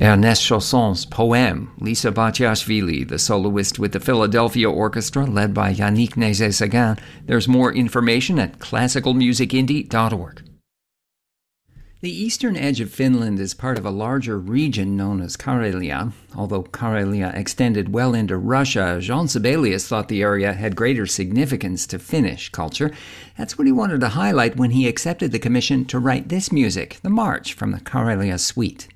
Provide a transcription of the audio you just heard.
Ernest Chausson's Poème, Lisa Batiashvili, the soloist with the Philadelphia Orchestra led by Yannick Nézet-Séguin. There's more information at classicalmusicindie.org. The eastern edge of Finland is part of a larger region known as Karelia. Although Karelia extended well into Russia, Jean Sibelius thought the area had greater significance to Finnish culture. That's what he wanted to highlight when he accepted the commission to write this music, the march from the Karelia Suite.